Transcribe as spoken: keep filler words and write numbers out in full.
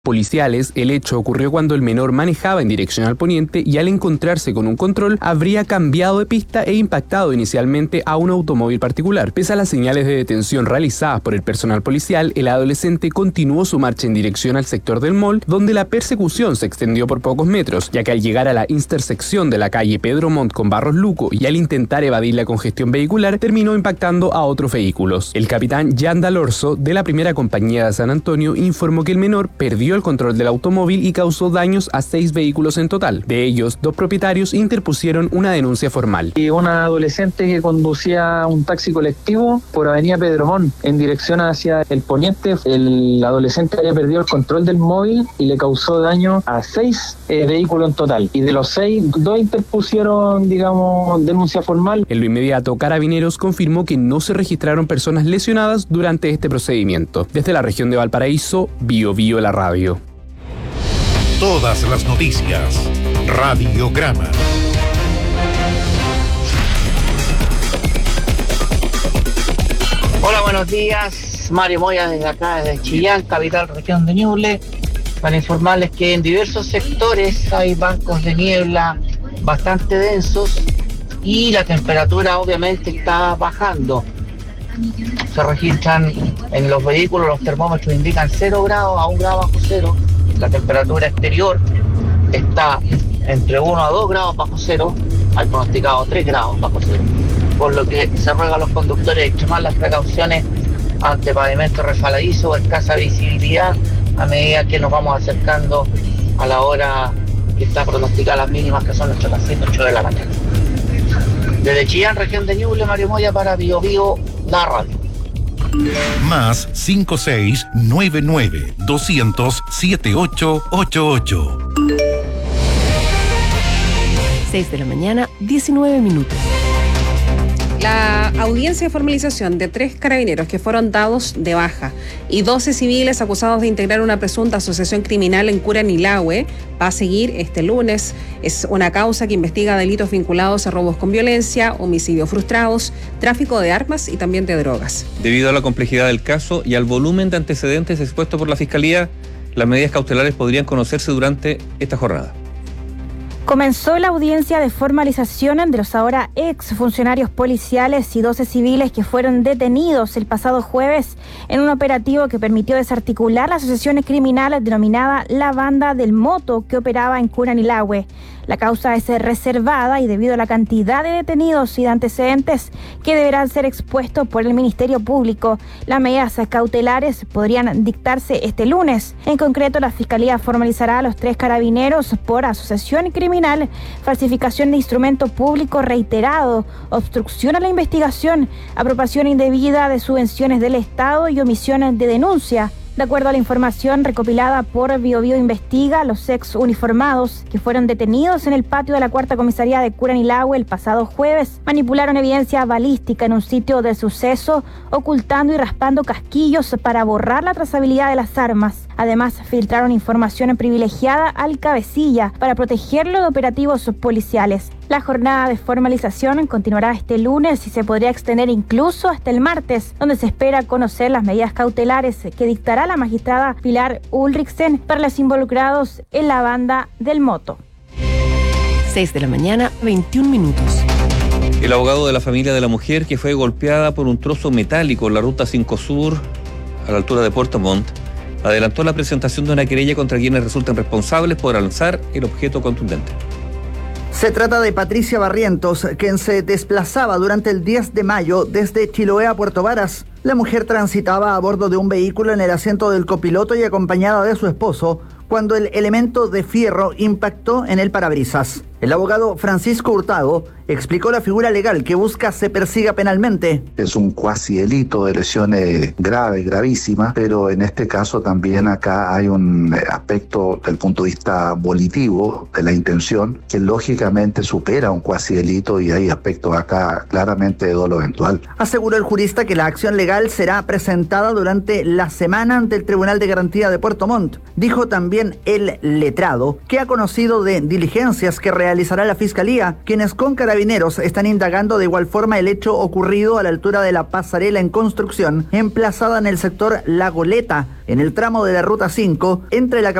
policiales, el hecho ocurrió cuando el menor manejaba en dirección al poniente y al encontrarse con un control habría cambiado de pista e impactado inicialmente a un automóvil particular. Pese a las señales de detención realizadas por el personal policial, el adolescente continuó su marcha en dirección al sector del mall, donde la persecución se extendió por pocos metros, ya que al llegar a la intersección de la calle Pedro Montt con Barros Luco y al intentar evadir la congestión vehicular, terminó impactando a otros vehículos. El capitán Jan Dalorzo, de la primera compañía de San Antonio, informó que el menor perdió el control del automóvil y causó daños a seis vehículos en total. De ellos, dos propietarios interpusieron una denuncia formal. Y una adolescente que conducía un taxi colectivo por avenida Pedro Montt en dirección hacia el poniente. El adolescente había perdido el control del móvil y le causó daño a seis eh, vehículos en total. Y de los seis, dos interpusieron, digamos, denuncia formal. En lo inmediato, Carabineros confirmó que no se registraron personas lesionadas durante este procedimiento. Desde la región de Valparaíso, Bio Bio la radio. Todas las noticias. Radiograma. Hola, buenos días. Mario Moya desde acá, desde Chillán, capital región de Ñuble, para informarles que en diversos sectores hay bancos de niebla bastante densos y la temperatura obviamente está bajando. Se registran en los vehículos, los termómetros indican cero grados a un grado bajo cero. La temperatura exterior está entre uno a dos grados bajo cero, al pronosticado tres grados bajo cero. Por lo que se ruega a los conductores extremar las precauciones ante pavimento resbaladizo o escasa visibilidad a medida que nos vamos acercando a la hora que está pronosticada las mínimas, que son nuestras las siete, ocho de la mañana. Desde Chillán, región de Ñuble, Mario Moya para Bio Bio, la radio. Más cinco seis nueve nueve doscientos siete ocho ocho ocho. seis de la mañana, diecinueve minutos. La audiencia de formalización de tres carabineros que fueron dados de baja y doce civiles acusados de integrar una presunta asociación criminal en Curanilahue va a seguir este lunes. Es una causa que investiga delitos vinculados a robos con violencia, homicidios frustrados, tráfico de armas y también de drogas. Debido a la complejidad del caso y al volumen de antecedentes expuestos por la Fiscalía, las medidas cautelares podrían conocerse durante esta jornada. Comenzó la audiencia de formalización de los ahora ex funcionarios policiales y doce civiles que fueron detenidos el pasado jueves en un operativo que permitió desarticular la asociación criminal denominada La Banda del Moto, que operaba en Curanilahue. La causa es reservada y debido a la cantidad de detenidos y de antecedentes que deberán ser expuestos por el Ministerio Público, las medidas cautelares podrían dictarse este lunes. En concreto, la Fiscalía formalizará a los tres carabineros por asociación criminal, falsificación de instrumento público reiterado, obstrucción a la investigación, apropiación indebida de subvenciones del Estado y omisión de denuncia. De acuerdo a la información recopilada por Bio Bio Investiga, los ex uniformados que fueron detenidos en el patio de la cuarta comisaría de Curanilahue el pasado jueves manipularon evidencia balística en un sitio del suceso, ocultando y raspando casquillos para borrar la trazabilidad de las armas. Además, filtraron información privilegiada al cabecilla para protegerlo de operativos policiales. La jornada de formalización continuará este lunes y se podría extender incluso hasta el martes, donde se espera conocer las medidas cautelares que dictará la magistrada Pilar Ulrichsen para los involucrados en la banda del moto. seis de la mañana, veintiún minutos. El abogado de la familia de la mujer que fue golpeada por un trozo metálico en la ruta cinco Sur, a la altura de Puerto Montt, adelantó la presentación de una querella contra quienes resultan responsables por lanzar el objeto contundente. Se trata de Patricia Barrientos, quien se desplazaba durante el diez de mayo desde Chiloé a Puerto Varas. La mujer transitaba a bordo de un vehículo en el asiento del copiloto y acompañada de su esposo, cuando el elemento de fierro impactó en el parabrisas. El abogado Francisco Hurtado explicó la figura legal que busca se persiga penalmente. Es un cuasi delito de lesiones graves, gravísimas, pero en este caso también acá hay un aspecto del punto de vista volitivo de la intención que lógicamente supera un cuasi delito y hay aspectos acá claramente de dolo eventual. Aseguró el jurista que la acción legal será presentada durante la semana ante el Tribunal de Garantía de Puerto Montt. Dijo también el letrado que ha conocido de diligencias que realizan realizará la Fiscalía, quienes con Carabineros están indagando de igual forma el hecho ocurrido a la altura de la pasarela en construcción, emplazada en el sector La Goleta, en el tramo de la Ruta cinco, entre la